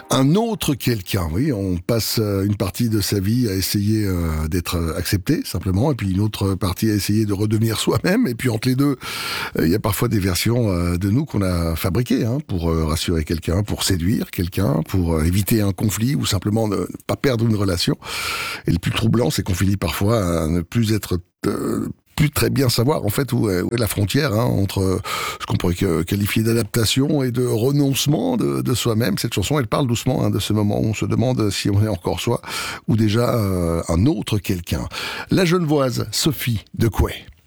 Un autre quelqu'un, oui, on passe une partie de sa vie à essayer d'être accepté, simplement, et puis une autre partie à essayer de redevenir soi-même, et puis entre les deux, il y a parfois des versions de nous qu'on a fabriquées, pour rassurer quelqu'un, pour séduire quelqu'un, pour éviter un conflit, ou simplement ne pas perdre une relation. Et le plus troublant, c'est qu'on finit parfois à ne plus être... plus très bien savoir en fait où est la frontière entre ce qu'on pourrait qualifier d'adaptation et de renoncement de soi-même. Cette chanson, elle parle doucement de ce moment où on se demande si on est encore soi ou déjà un autre quelqu'un. La Genevoise Sophie de Couey.